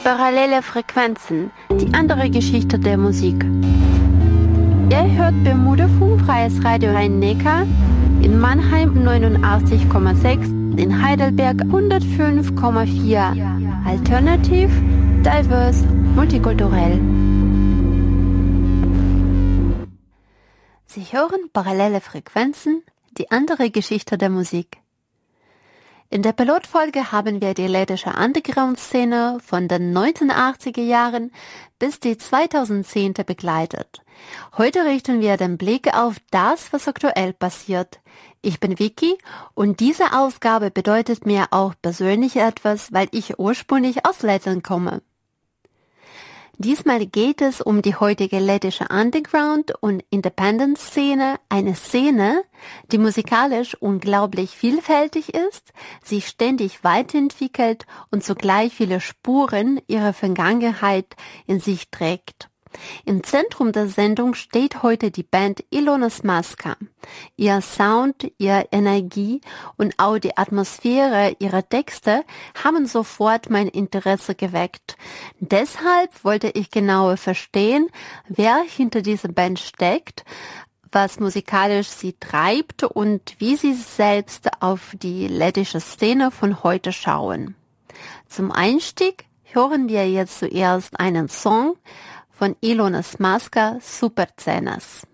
Parallele Frequenzen, die andere Geschichte der Musik. Ihr hört Bermuda Funkfreies Radio Rhein-Neckar, in Mannheim 89,6, in Heidelberg 105,4. Alternativ, diverse, multikulturell. Sie hören Parallele Frequenzen, die andere Geschichte der Musik. In der Pilotfolge haben wir die lettische Underground-Szene von den 1980er Jahren bis die 2010er begleitet. Heute richten wir den Blick auf das, was aktuell passiert. Ich bin Vicky und diese Ausgabe bedeutet mir auch persönlich etwas, weil ich ursprünglich aus Lettland komme. Diesmal geht es um die heutige lettische Underground- und Independent-Szene, eine Szene, die musikalisch unglaublich vielfältig ist, sich ständig weiterentwickelt und zugleich viele Spuren ihrer Vergangenheit in sich trägt. Im Zentrum der Sendung steht heute die Band Ilonas Maska. Ihr Sound, ihre Energie und auch die Atmosphäre ihrer Texte haben sofort mein Interesse geweckt. Deshalb wollte ich genauer verstehen, wer hinter dieser Band steckt, was musikalisch sie treibt und wie sie selbst auf die lettische Szene von heute schauen. Zum Einstieg hören wir jetzt zuerst einen Song von Ilonas Maska, Supercenas.